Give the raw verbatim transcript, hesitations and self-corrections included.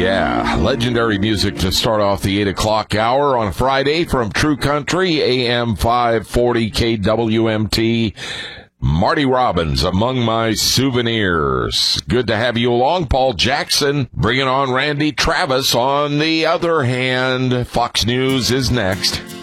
yeah. Legendary music to start off the eight o'clock hour on a Friday from True Country, A M five forty K W M T. Marty Robbins, Among My Souvenirs. Good to have you along. Paul Jackson bringing on Randy Travis. On the other hand, Fox News is next.